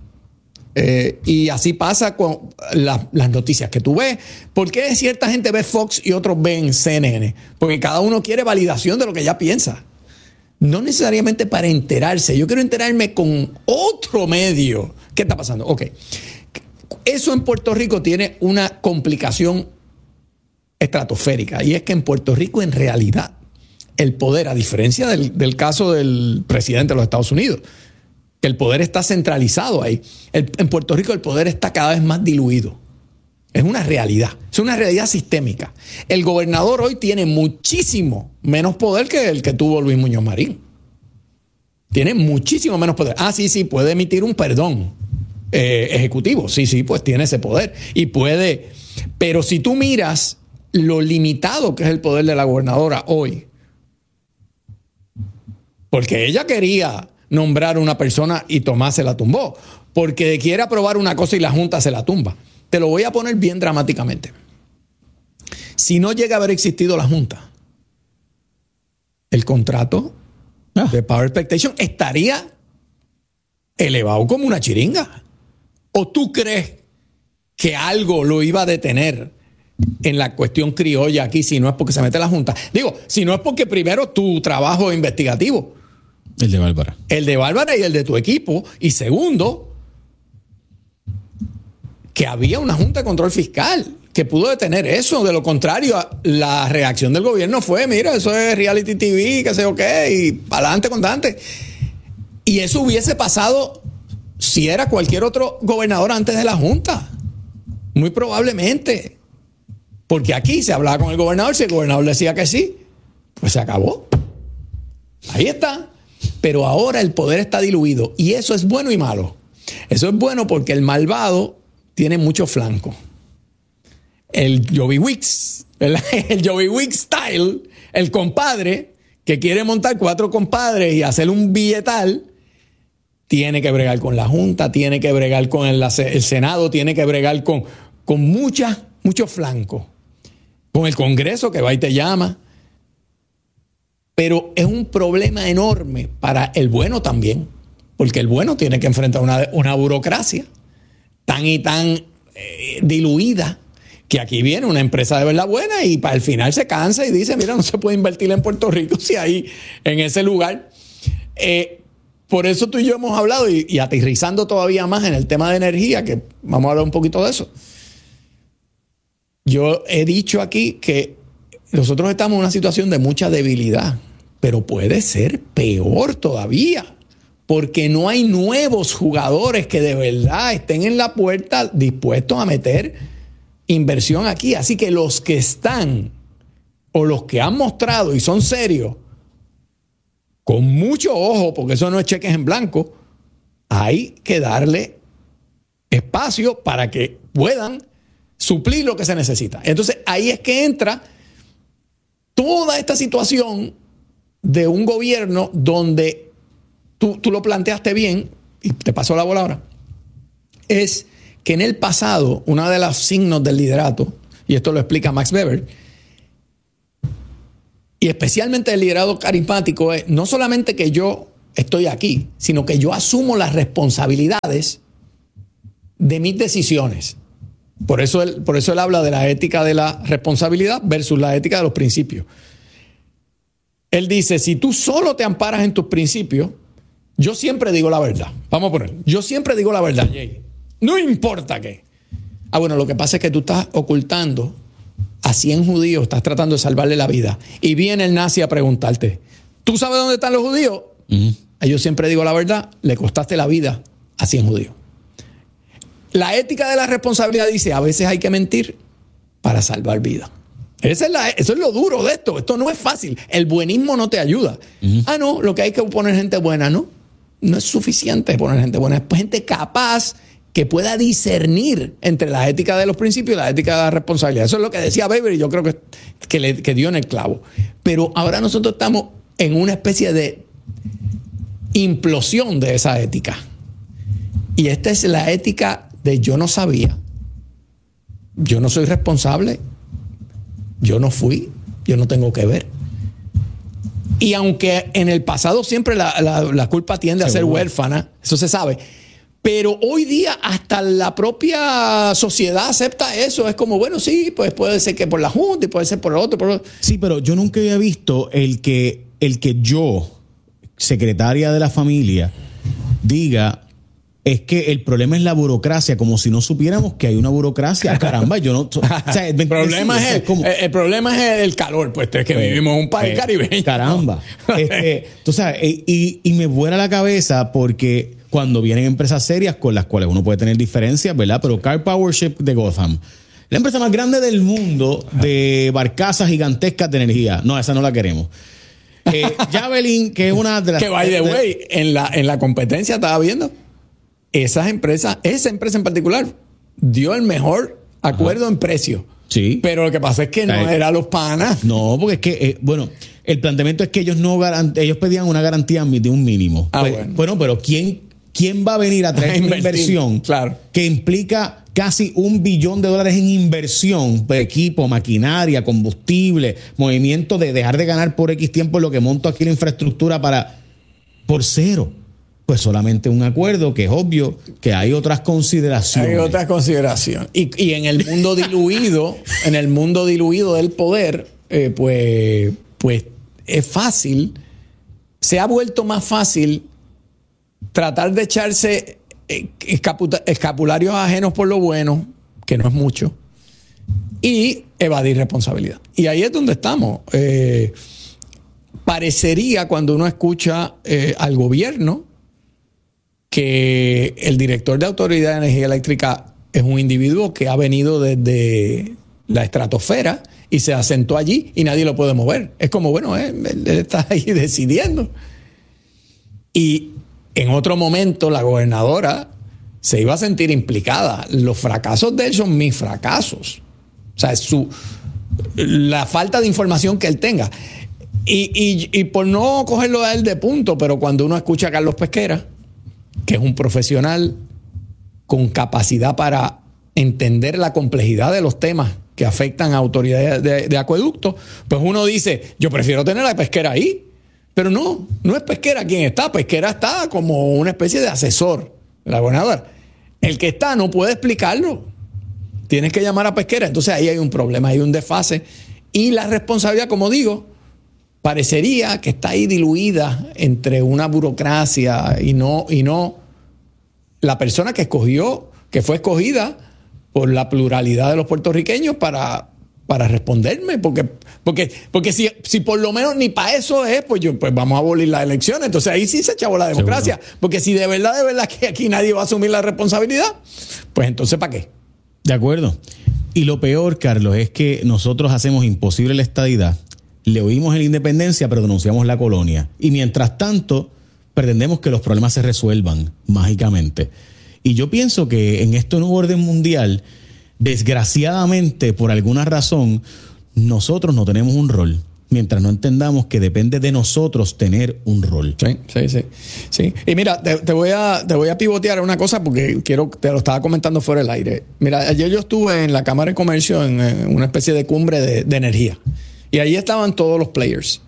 Y así pasa con las noticias que tú ves. ¿Por qué cierta gente ve Fox y otros ven CNN? Porque cada uno quiere validación de lo que ya piensa. No necesariamente para enterarse. Yo quiero enterarme con otro medio. ¿Qué está pasando? Ok. Eso en Puerto Rico tiene una complicación estratosférica. Y es que en Puerto Rico, en realidad, el poder, a diferencia del caso del presidente de los Estados Unidos, que el poder está centralizado ahí. En Puerto Rico el poder está cada vez más diluido. Es una realidad. Es una realidad sistémica. El gobernador hoy tiene muchísimo menos poder que el que tuvo Luis Muñoz Marín. Tiene muchísimo menos poder. Sí, puede emitir un perdón ejecutivo. Sí, pues tiene ese poder. Y puede. Pero si tú miras lo limitado que es el poder de la gobernadora hoy, porque ella quería nombrar una persona y Tomás se la tumbó, porque quiere aprobar una cosa y la Junta se la tumba. Te lo voy a poner bien dramáticamente. Si no llega a haber existido la Junta, el contrato de Power Expectation estaría elevado como una chiringa. ¿O tú crees que algo lo iba a detener en la cuestión criolla aquí si no es porque se mete la Junta? Digo, si no es porque primero tu trabajo investigativo, el de Bárbara y el de tu equipo. Y segundo, que había una Junta de Control Fiscal que pudo detener eso. De lo contrario, la reacción del gobierno fue, mira, eso es reality TV, qué sé yo qué, y para adelante con Dante. Y eso hubiese pasado si era cualquier otro gobernador antes de la Junta. Muy probablemente. Porque aquí se hablaba con el gobernador, si el gobernador decía que sí, pues se acabó. Ahí está. Pero ahora el poder está diluido y eso es bueno y malo. Eso es bueno porque el malvado tiene mucho flanco. El Joey Wicks, ¿verdad? El Joey Wicks style, el compadre que quiere montar 4 compadres y hacer un billetal, tiene que bregar con la Junta, tiene que bregar con el Senado, tiene que bregar con mucho flanco. Con el Congreso que va y te llama. Pero es un problema enorme para el bueno también, porque el bueno tiene que enfrentar una burocracia tan diluida, que aquí viene una empresa de verdad buena y para el final se cansa y dice, mira, no se puede invertir en Puerto Rico si hay en ese lugar. Por eso tú y yo hemos hablado y aterrizando todavía más en el tema de energía, que vamos a hablar un poquito de eso. Yo he dicho aquí que nosotros estamos en una situación de mucha debilidad, pero puede ser peor todavía, porque no hay nuevos jugadores que de verdad estén en la puerta dispuestos a meter inversión aquí. Así que los que están o los que han mostrado y son serios, con mucho ojo, porque eso no es cheques en blanco, hay que darle espacio para que puedan suplir lo que se necesita. Entonces, ahí es que entra toda esta situación de un gobierno donde tú lo planteaste bien, y te paso la bola ahora, es que en el pasado, uno de los signos del liderato, y esto lo explica Max Weber, y especialmente el liderazgo carismático, es no solamente que yo estoy aquí, sino que yo asumo las responsabilidades de mis decisiones. Por eso él habla de la ética de la responsabilidad versus la ética de los principios. Él dice, si tú solo te amparas en tus principios, yo siempre digo la verdad. Vamos a poner, yo siempre digo la verdad, Jay. No importa qué. Bueno, lo que pasa es que tú estás ocultando a 100 judíos, estás tratando de salvarle la vida. Y viene el nazi a preguntarte, ¿tú sabes dónde están los judíos? Yo siempre digo la verdad, le costaste la vida a 100 judíos. La ética de la responsabilidad dice, a veces hay que mentir para salvar vidas. Eso es lo duro de esto. Esto no es fácil. El buenismo no te ayuda. No, lo que hay que poner gente buena, no. No es suficiente poner gente buena. Es gente capaz que pueda discernir entre la ética de los principios y la ética de la responsabilidad. Eso es lo que decía Weber y yo creo que dio en el clavo. Pero ahora nosotros estamos en una especie de implosión de esa ética. Y esta es la ética de yo no sabía, yo no soy responsable, yo no fui, yo no tengo que ver. Y aunque en el pasado siempre la culpa tiende a ser huérfana, eso se sabe, pero hoy día hasta la propia sociedad acepta eso. Es como, bueno, sí, pues puede ser que por la Junta y puede ser por el otro. Sí, pero yo nunca había visto el que yo, secretaria de la familia, diga, es que el problema es la burocracia, como si no supiéramos que hay una burocracia. Caramba, yo no... O sea, el problema es el calor, pues es que vivimos en un país caribeño. Caramba. Tú sabes, y me vuela la cabeza porque cuando vienen empresas serias con las cuales uno puede tener diferencias, ¿verdad? Pero Car Powership de Gotham, la empresa más grande del mundo de barcazas gigantescas de energía. No, esa no la queremos. Javelin, que es una de las... Que, by the way, en la competencia estaba viendo... esa empresa en particular dio el mejor acuerdo en precio. Sí. Pero lo que pasa es que no era los panas. No, porque es que, el planteamiento es que ellos pedían una garantía de un mínimo. Bueno, pero ¿quién va a venir a traer una inversión que implica casi $1 billón en inversión, equipo, maquinaria, combustible, movimiento de dejar de ganar por X tiempo lo que monto aquí la infraestructura por cero? Pues solamente un acuerdo, que es obvio que hay otras consideraciones. Y en el mundo diluido, del poder, pues es fácil, se ha vuelto más fácil tratar de echarse escapularios ajenos por lo bueno, que no es mucho, y evadir responsabilidad. Y ahí es donde estamos. Parecería, cuando uno escucha al gobierno, que el director de Autoridad de Energía Eléctrica es un individuo que ha venido desde la estratosfera y se asentó allí y nadie lo puede mover. Es como, bueno, él está ahí decidiendo. Y en otro momento la gobernadora se iba a sentir implicada. Los fracasos de él son mis fracasos. O sea, la falta de información que él tenga. Y por no cogerlo a él de punto, pero cuando uno escucha a Carlos Pesquera, que es un profesional con capacidad para entender la complejidad de los temas que afectan a autoridades de acueducto, pues uno dice, yo prefiero tener a Pesquera ahí. Pero no es Pesquera quien está. Pesquera está como una especie de asesor de la gobernadora. El que está no puede explicarlo. Tienes que llamar a Pesquera. Entonces ahí hay un problema, hay un desfase. Y la responsabilidad, como digo, parecería que está ahí diluida entre una burocracia y no la persona que fue escogida por la pluralidad de los puertorriqueños para responderme, porque si por lo menos ni para eso es, pues vamos a abolir las elecciones. Entonces ahí sí se echó la democracia. Seguro. Porque si de verdad que aquí nadie va a asumir la responsabilidad, pues entonces ¿para qué? De acuerdo. Y lo peor, Carlos, es que nosotros hacemos imposible la estadidad. Le oímos en la independencia, pero denunciamos la colonia. Y mientras tanto, pretendemos que los problemas se resuelvan mágicamente. Y yo pienso que en este nuevo orden mundial, desgraciadamente, por alguna razón, nosotros no tenemos un rol. Mientras no entendamos que depende de nosotros tener un rol. Sí. Y mira, te voy a pivotear una cosa porque te lo estaba comentando fuera del aire. Mira, ayer yo estuve en la Cámara de Comercio en una especie de cumbre de energía. Y ahí estaban todos los players.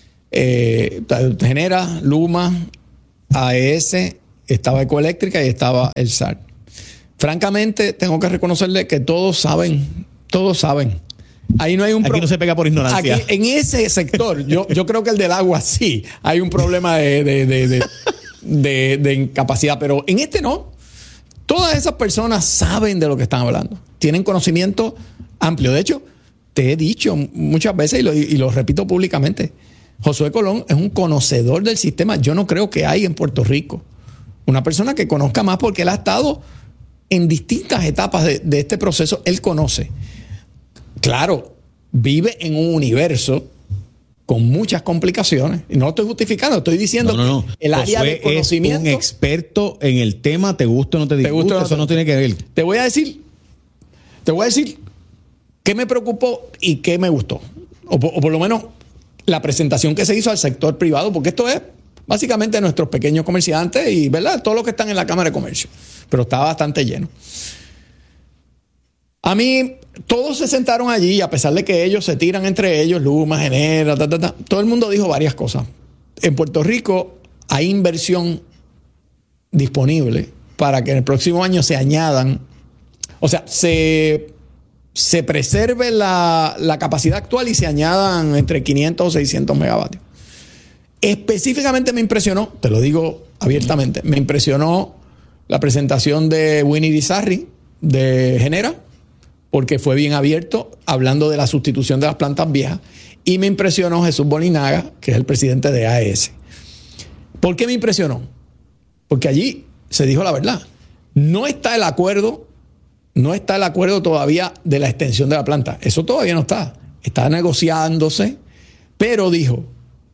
Genera, Luma, AES, estaba Ecoeléctrica y estaba el SAR. Francamente, tengo que reconocerle que todos saben. Ahí no hay un problema. Aquí no se pega por ignorancia. Aquí, en ese sector, yo creo que el del agua sí, hay un problema de incapacidad, pero en este no. Todas esas personas saben de lo que están hablando. Tienen conocimiento amplio. De hecho, te he dicho muchas veces y lo repito públicamente, Josué Colón es un conocedor del sistema. Yo no creo que hay en Puerto Rico una persona que conozca más porque él ha estado en distintas etapas de este proceso. Él conoce. Claro, vive en un universo con muchas complicaciones. Y no lo estoy justificando, estoy diciendo que el área Josué de conocimiento es un experto en el tema, te gusta o no te disgusta, eso no tiene que ver. Te voy a decir qué me preocupó y qué me gustó. O por lo menos la presentación que se hizo al sector privado, porque esto es básicamente nuestros pequeños comerciantes y, ¿verdad?, todos los que están en la Cámara de Comercio. Pero está bastante lleno. A mí, todos se sentaron allí, a pesar de que ellos se tiran entre ellos, Luma, Genera, todo el mundo dijo varias cosas. En Puerto Rico hay inversión disponible para que en el próximo año se añadan, o sea, se preserve la capacidad actual y se añadan entre 500 o 600 megavatios. Específicamente me impresionó, te lo digo abiertamente, me impresionó la presentación de Winnie Disarri de Genera, porque fue bien abierto, hablando de la sustitución de las plantas viejas. Y me impresionó Jesús Bolinaga, que es el presidente de AES. ¿Por qué me impresionó? Porque allí se dijo la verdad. No está el acuerdo todavía de la extensión de la planta. Eso todavía no está. Está negociándose, pero dijo,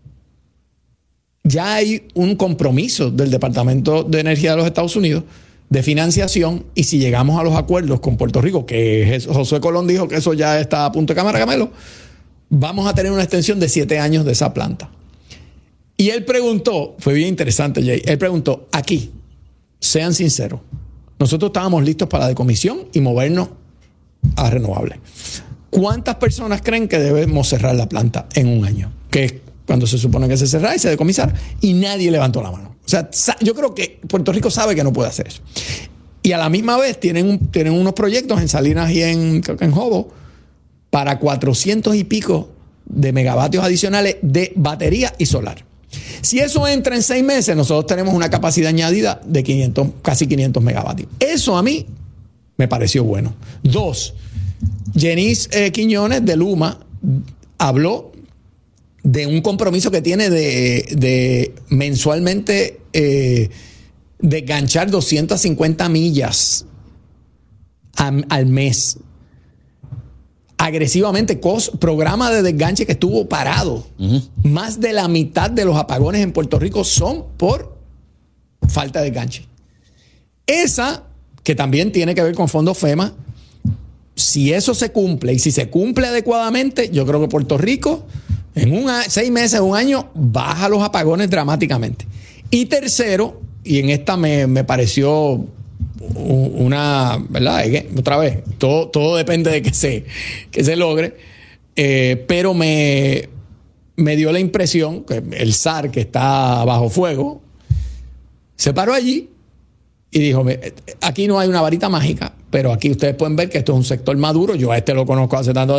ya hay un compromiso del Departamento de Energía de los Estados Unidos de financiación, y si llegamos a los acuerdos con Puerto Rico, que Josué Colón dijo que eso ya está a punto de cámara, Camelo, vamos a tener una extensión de 7 años de esa planta. Y él preguntó, fue bien interesante, Jay, él preguntó, aquí, sean sinceros, nosotros estábamos listos para la decomisión y movernos a renovables. ¿Cuántas personas creen que debemos cerrar la planta en un año? Que es cuando se supone que se cerrara y se decomisara, y nadie levantó la mano. O sea, yo creo que Puerto Rico sabe que no puede hacer eso. Y a la misma vez tienen unos proyectos en Salinas y en Jobo para 400 y pico de megavatios adicionales de batería y solar. Si eso entra en 6 meses, nosotros tenemos una capacidad añadida de casi 500 megavatios. Eso a mí me pareció bueno. 2, Jenice Quiñones de Luma habló de un compromiso que tiene de mensualmente desganchar 250 millas al mes. Agresivamente, programa de desganche que estuvo parado. Más de la mitad de los apagones en Puerto Rico son por falta de desganche. Esa, que también tiene que ver con fondos FEMA, si eso se cumple y si se cumple adecuadamente, yo creo que Puerto Rico en 6 meses, un año, baja los apagones dramáticamente. Y tercero, y en esta me pareció una, ¿verdad? Otra vez, todo depende de que se logre, pero me dio la impresión que el SAR, que está bajo fuego, se paró allí y dijo, aquí no hay una varita mágica, pero aquí ustedes pueden ver que esto es un sector maduro, yo a este lo conozco hace tanto,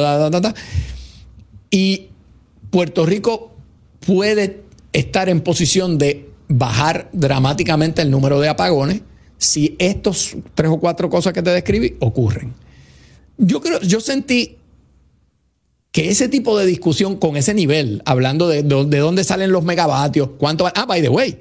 y Puerto Rico puede estar en posición de bajar dramáticamente el número de apagones si estos 3 o 4 cosas que te describí ocurren. Yo sentí que ese tipo de discusión con ese nivel, hablando de dónde salen los megavatios, cuánto... by the way,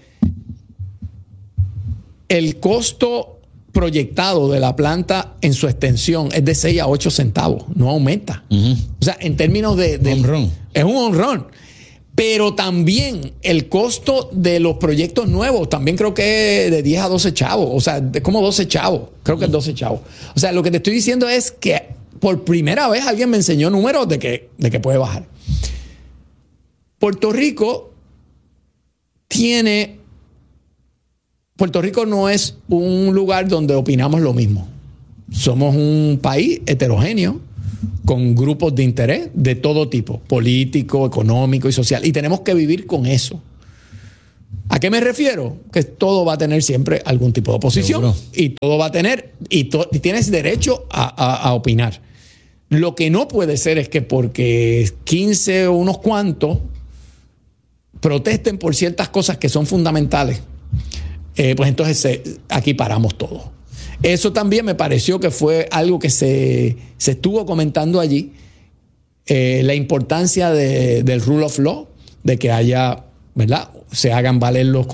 el costo proyectado de la planta en su extensión es de 6 a 8 centavos, no aumenta. O sea, en términos de honrón. Es un honrón. Pero también el costo de los proyectos nuevos, también creo que es de 10 a 12 chavos. O sea, es como 12 chavos. Creo que es 12 chavos. O sea, lo que te estoy diciendo es que por primera vez alguien me enseñó números de que puede bajar. Puerto Rico no es un lugar donde opinamos lo mismo. Somos un país heterogéneo, con grupos de interés de todo tipo, político, económico y social. Y tenemos que vivir con eso. ¿A qué me refiero? Que todo va a tener siempre algún tipo de oposición. Seguro. Y todo va a tener, y tienes derecho a opinar. Lo que no puede ser es que porque 15 o unos cuantos protesten por ciertas cosas que son fundamentales, pues entonces aquí paramos todo. Eso también me pareció que fue algo que se estuvo comentando allí, la importancia del rule of law, de que haya, ¿verdad?, se hagan valer los